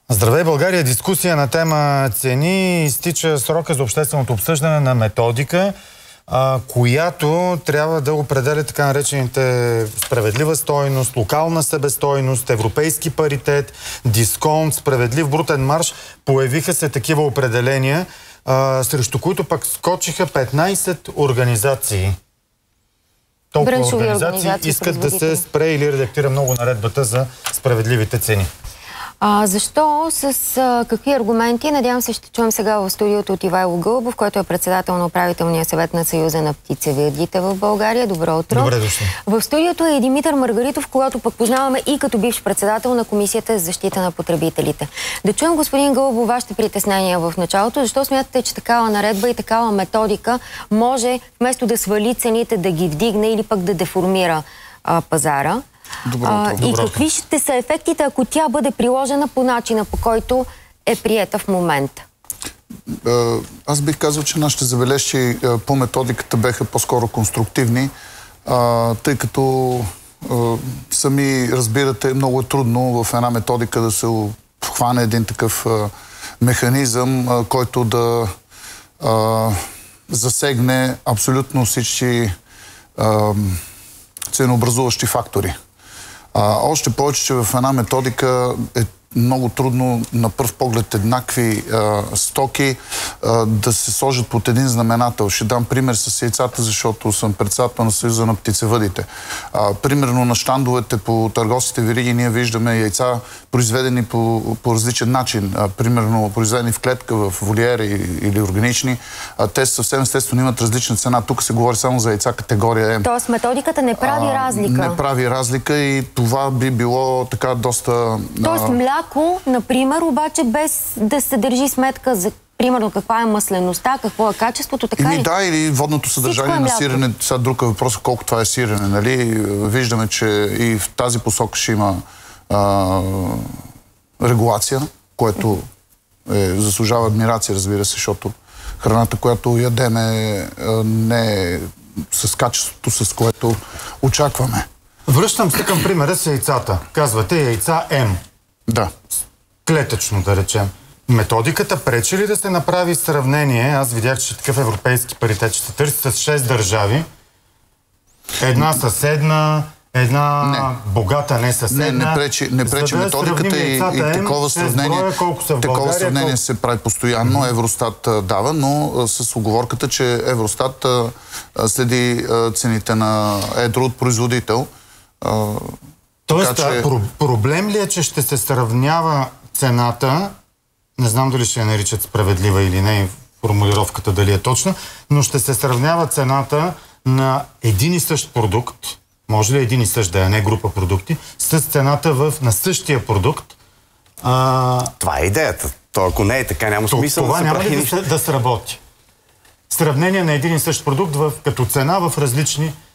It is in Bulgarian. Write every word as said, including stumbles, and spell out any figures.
Здравей, България! Дискусия на тема цени. Изтича срока за общественото обсъждане на методика, а, която трябва да определя така наречените справедлива стойност, локална себестойност, европейски паритет, дисконт, справедлив брутен марж. Появиха се такива определения, а, срещу които пък скочиха петнайсет организации. Толкова Браншови организации, организации искат да се спре или редактира много наредбата за справедливите цени. А, защо? С а, какви аргументи? Надявам се, ще чуем сега в студиото от Ивайло Гълъбов, който е председател на управителния съвет на Съюза на птицевъдите в България. Добро утро! Добре дошли! В студиото е и Димитър Маргаритов, когато пък познаваме и като бивш председател на Комисията за защита на потребителите. Да чуем, господин Гълъбов, вашите притеснения в началото. Защо смятате, че такава наредба и такава методика може вместо да свали цените, да ги вдигне или пък да деформира а, пазара? Добро, а, и какви ще са ефектите, ако тя бъде приложена по начина, по който е приета в момента? Аз бих казал, че нашите забележки по методиката беха по-скоро конструктивни, тъй като сами разбирате, много е трудно в една методика да се хване един такъв механизъм, който да засегне абсолютно всички ценообразуващи фактори. А, още повече, че в една методика е много трудно на пръв поглед еднакви а, стоки а, да се сложат под един знаменател. Ще дам пример с яйцата, защото съм председател на Съюза на птицевъдите. А, примерно на щандовете по търговските вериги ние виждаме яйца, произведени по, по различен начин. А, примерно произведени в клетка, в волиери или органични. А, те съвсем естествено имат различна цена. Тук се говори само за яйца категория М. Тоест методиката не прави а, разлика. Не прави разлика и това би било така доста... Тоест мляко, например, обаче без да се държи сметка за, примерно, каква е маслеността, какво е качеството, така ли? Да, или водното съдържание е на сирене. Сега друг е въпрос, колко това е сирене, нали? Виждаме, че и в тази посока ще има а, регулация, което е, заслужава адмирация, разбира се, защото храната, която ядеме, не е с качеството, с което очакваме. Връщам се към примера с яйцата. Казвате яйца М. Да. Клетъчно, да речем. Методиката пречи ли да се направи сравнение? Аз видях, че такъв европейски паритет ще се търси с шест държави. Една съседна, една не. богата не съседна. Не, не пречи, не пречи да методиката и, и такова сравнение, броя, колко са в такова България, сравнение колко... се прави постоянно. Mm-hmm. Евростат дава, но а, с уговорката, че Евростат а, следи а, цените на едро от производител. А, Тоест, така, че... про- проблем ли е, че ще се сравнява цената, не знам дали ще я наричат справедлива или не, формулировката дали е точна, но ще се сравнява цената на един и същ продукт, може ли един и същ да е, не група продукти, с цената в, на същия продукт. А... Това е идеята. То, ако не е така, няма смисъл това да се няма прави ли да, да сработи? Сравнение на един и същ продукт в, като цена в различни